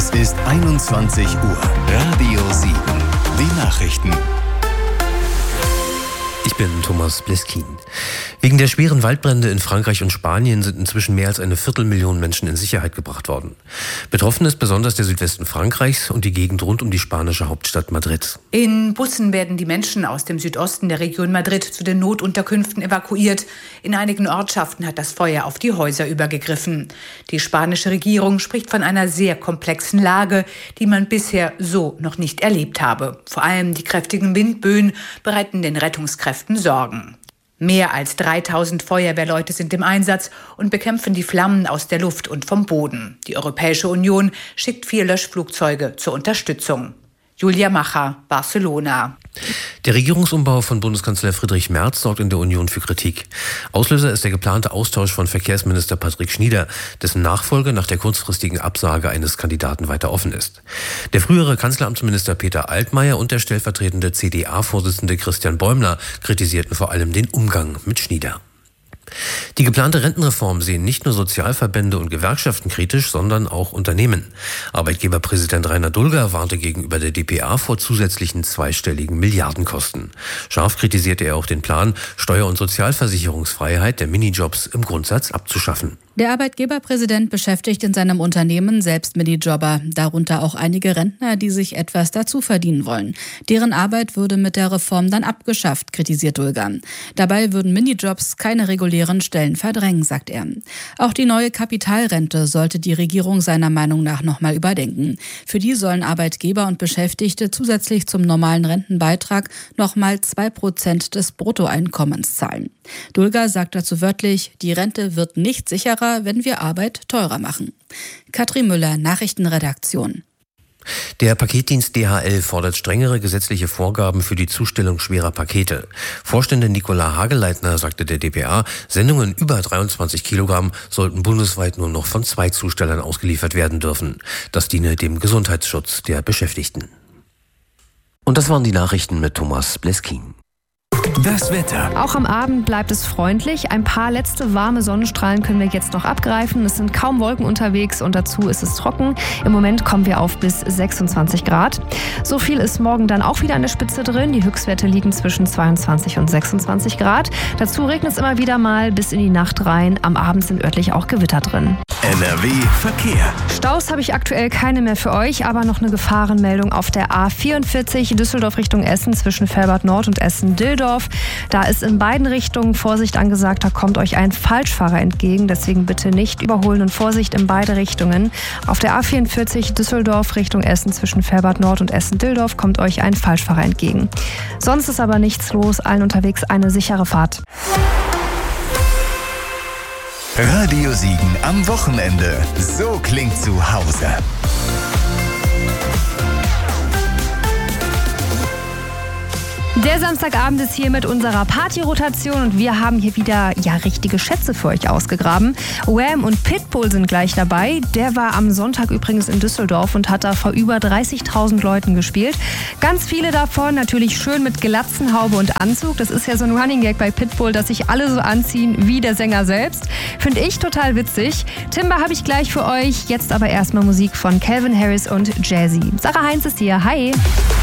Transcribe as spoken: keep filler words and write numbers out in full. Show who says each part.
Speaker 1: Es ist einundzwanzig Uhr. Radio sieben. Die Nachrichten.
Speaker 2: Ich bin Thomas Bleskin. Wegen der schweren Waldbrände in Frankreich und Spanien sind inzwischen mehr als eine Viertelmillion Menschen in Sicherheit gebracht worden. Betroffen ist besonders der Südwesten Frankreichs und die Gegend rund um die spanische Hauptstadt Madrid.
Speaker 3: In Bussen werden die Menschen aus dem Südosten der Region Madrid zu den Notunterkünften evakuiert. In einigen Ortschaften hat das Feuer auf die Häuser übergegriffen. Die spanische Regierung spricht von einer sehr komplexen Lage, die man bisher so noch nicht erlebt habe. Vor allem die kräftigen Windböen bereiten den Rettungskräften Sorgen. Mehr als dreitausend Feuerwehrleute sind im Einsatz und bekämpfen die Flammen aus der Luft und vom Boden. Die Europäische Union schickt vier Löschflugzeuge zur Unterstützung. Julia Macher, Barcelona.
Speaker 2: Der Regierungsumbau von Bundeskanzler Friedrich Merz sorgt in der Union für Kritik. Auslöser ist der geplante Austausch von Verkehrsminister Patrick Schnieder, dessen Nachfolge nach der kurzfristigen Absage eines Kandidaten weiter offen ist. Der frühere Kanzleramtsminister Peter Altmaier und der stellvertretende C D A-Vorsitzende Christian Bäumler kritisierten vor allem den Umgang mit Schnieder. Die geplante Rentenreform sehen nicht nur Sozialverbände und Gewerkschaften kritisch, sondern auch Unternehmen. Arbeitgeberpräsident Rainer Dulger warnte gegenüber der D P A vor zusätzlichen zweistelligen Milliardenkosten. Scharf kritisierte er auch den Plan, Steuer- und Sozialversicherungsfreiheit der Minijobs im Grundsatz abzuschaffen.
Speaker 4: Der Arbeitgeberpräsident beschäftigt in seinem Unternehmen selbst Minijobber, darunter auch einige Rentner, die sich etwas dazu verdienen wollen. Deren Arbeit würde mit der Reform dann abgeschafft, kritisiert Dulger. Dabei würden Minijobs keine regulären Stellen verdrängen, sagt er. Auch die neue Kapitalrente sollte die Regierung seiner Meinung nach nochmal überdenken. Für die sollen Arbeitgeber und Beschäftigte zusätzlich zum normalen Rentenbeitrag nochmal zwei Prozent des Bruttoeinkommens zahlen. Dulger sagt dazu wörtlich, die Rente wird nicht sicherer, wenn wir Arbeit teurer machen. Katrin Müller, Nachrichtenredaktion.
Speaker 2: Der Paketdienst D H L fordert strengere gesetzliche Vorgaben für die Zustellung schwerer Pakete. Vorständin Nicola Hageleitner sagte der D P A, Sendungen über dreiundzwanzig Kilogramm sollten bundesweit nur noch von zwei Zustellern ausgeliefert werden dürfen. Das diene dem Gesundheitsschutz der Beschäftigten. Und das waren die Nachrichten mit Thomas Bleskin.
Speaker 1: Das Wetter.
Speaker 5: Auch am Abend bleibt es freundlich. Ein paar letzte warme Sonnenstrahlen können wir jetzt noch abgreifen. Es sind kaum Wolken unterwegs und dazu ist es trocken. Im Moment kommen wir auf bis sechsundzwanzig Grad. So viel ist morgen dann auch wieder an der Spitze drin. Die Höchstwerte liegen zwischen zweiundzwanzig und sechsundzwanzig Grad. Dazu regnet es immer wieder mal bis in die Nacht rein. Am Abend sind örtlich auch Gewitter drin.
Speaker 1: N R W Verkehr.
Speaker 5: Staus habe ich aktuell keine mehr für euch, aber noch eine Gefahrenmeldung auf der A vierundvierzig Düsseldorf Richtung Essen zwischen Velbert Nord und Essen-Dildorf. Da ist in beiden Richtungen Vorsicht angesagt, da kommt euch ein Falschfahrer entgegen. Deswegen bitte nicht überholen und Vorsicht in beide Richtungen. Auf der A vierundvierzig Düsseldorf Richtung Essen zwischen Velbert Nord und Essen-Dildorf kommt euch ein Falschfahrer entgegen. Sonst ist aber nichts los, allen unterwegs eine sichere Fahrt.
Speaker 1: Radio Siegen am Wochenende. So klingt zu Hause.
Speaker 5: Der Samstagabend ist hier mit unserer Partyrotation und wir haben hier wieder ja richtige Schätze für euch ausgegraben. Wham und Pitbull sind gleich dabei. Der war am Sonntag übrigens in Düsseldorf und hat da vor über dreißigtausend Leuten gespielt. Ganz viele davon natürlich schön mit Glatzenhaube und Anzug. Das ist ja so ein Running Gag bei Pitbull, dass sich alle so anziehen wie der Sänger selbst. Finde ich total witzig. Timber habe ich gleich für euch. Jetzt aber erstmal Musik von Calvin Harris und Jazzy. Sarah Heinz ist hier. Hi!